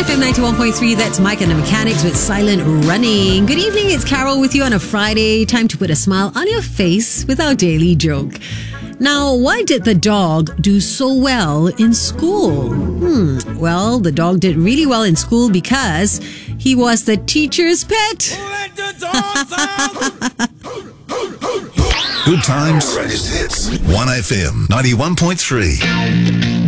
FM 91.3, that's Mike and the Mechanics with Silent Running. Good evening, it's Carol with you on a Friday. Time to put a smile on your face with our daily joke. Now, why did the dog do so well in school? Well, the dog did really well in school because he was the teacher's pet. Good times. Greatest hits. 1FM 91.3.